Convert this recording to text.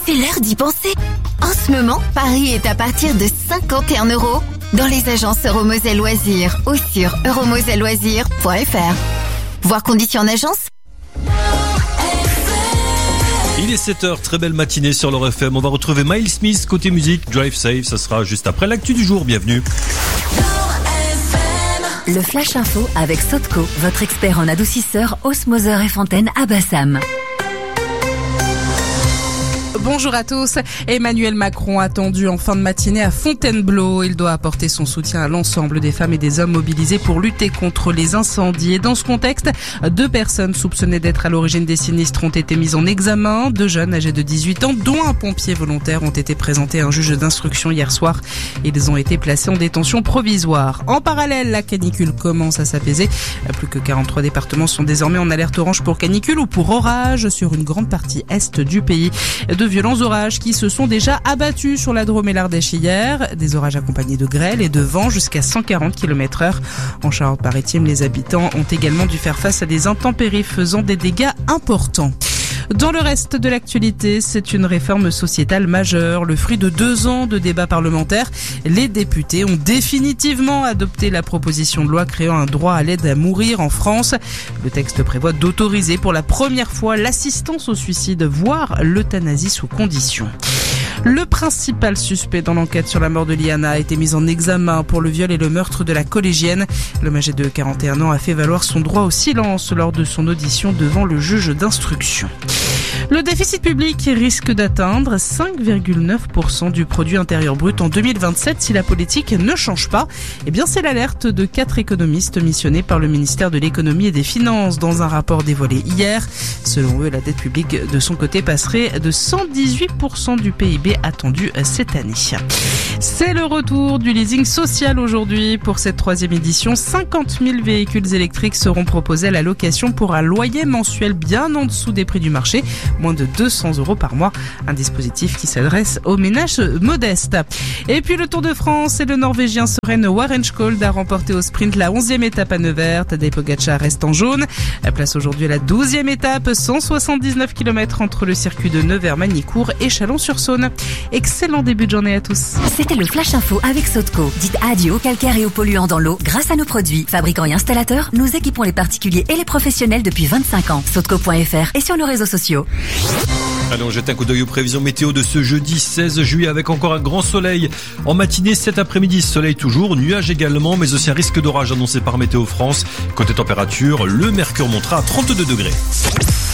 c'est l'heure d'y penser. En ce moment, Paris est à partir de 51 € dans les agences Euromoselle Loisirs ou sur euromoselleloisirs.fr. Voir conditions en agence. Il est 7h, très belle matinée sur l'Or FM. On va retrouver Miles Smith côté musique, Drive Safe, ça sera juste après l'actu du jour. Bienvenue. Le Flash Info avec Sotco, votre expert en adoucisseur, osmoseur et fontaine à Bassam. Bonjour à tous. Emmanuel Macron attendu en fin de matinée à Fontainebleau. Il doit apporter son soutien à l'ensemble des femmes et des hommes mobilisés pour lutter contre les incendies. Et dans ce contexte, 2 personnes soupçonnées d'être à l'origine des sinistres ont été mises en examen. 2 jeunes âgés de 18 ans, dont un pompier volontaire, ont été présentés à un juge d'instruction hier soir. Ils ont été placés en détention provisoire. En parallèle, la canicule commence à s'apaiser. Plus que 43 départements sont désormais en alerte orange pour canicule ou pour orage sur une grande partie est du pays. De violents orages qui se sont déjà abattus sur la Drôme et l'Ardèche hier. Des orages accompagnés de grêle et de vent jusqu'à 140 km/h. En Charente-Maritime, les habitants ont également dû faire face à des intempéries faisant des dégâts importants. Dans le reste de l'actualité, c'est une réforme sociétale majeure, le fruit de 2 ans de débats parlementaires. Les députés ont définitivement adopté la proposition de loi créant un droit à l'aide à mourir en France. Le texte prévoit d'autoriser pour la première fois l'assistance au suicide, voire l'euthanasie sous condition. Le principal suspect dans l'enquête sur la mort de Liana a été mis en examen pour le viol et le meurtre de la collégienne. L'homme âgé de 41 ans a fait valoir son droit au silence lors de son audition devant le juge d'instruction. Le déficit public risque d'atteindre 5,9% du produit intérieur brut en 2027 si la politique ne change pas. Eh bien, c'est l'alerte de 4 économistes missionnés par le ministère de l'économie et des finances dans un rapport dévoilé hier. Selon eux, la dette publique de son côté passerait de 118% du PIB attendu cette année. C'est le retour du leasing social aujourd'hui. Pour cette 3e édition, 50 000 véhicules électriques seront proposés à la location pour un loyer mensuel bien en dessous des prix du marché, moins de 200 € par mois. Un dispositif qui s'adresse aux ménages modestes. Et puis le Tour de France et le Norvégien Søren Warensköld a remporté au sprint la 11e étape à Nevers. Tadej Pogačar reste en jaune. La place aujourd'hui à la 12e étape, 179 km entre le circuit de Nevers-Magnicourt et Chalon-sur-Saône. Excellent début de journée à tous. C'était le Flash Info avec Sotco. Dites adieu aux calcaires et aux polluants dans l'eau grâce à nos produits. Fabricants et installateurs, nous équipons les particuliers et les professionnels depuis 25 ans. Sotco.fr et sur nos réseaux sociaux. Allez, on jette un coup d'œil aux prévisions météo de ce jeudi 16 juillet avec encore un grand soleil. En matinée, cet après-midi, soleil toujours, nuages également, mais aussi un risque d'orage annoncé par Météo France. Côté température, le mercure montera à 32 degrés.